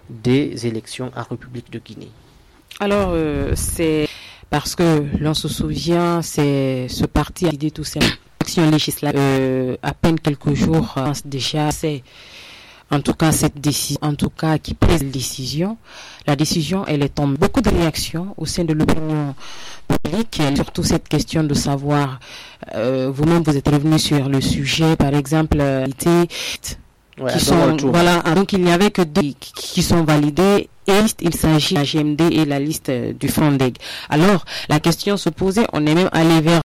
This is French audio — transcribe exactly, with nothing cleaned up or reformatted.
des élections en République de Guinée? Alors, euh, c'est parce que l'on se souvient, c'est ce parti a décidé tout ça. Action législative, euh, à peine quelques jours, euh, déjà, c'est en tout cas cette décision, en tout cas qui prise la décision. La décision, elle est en beaucoup de réactions au sein de l'opinion publique, et surtout cette question de savoir, euh, vous-même vous êtes revenu sur le sujet, par exemple, euh, Ouais, qui sont, voilà, donc il n'y avait que deux qui sont validés. Et il s'agit de la G M D et la liste du Frondeg. Alors, la question se posait, on est même allé vers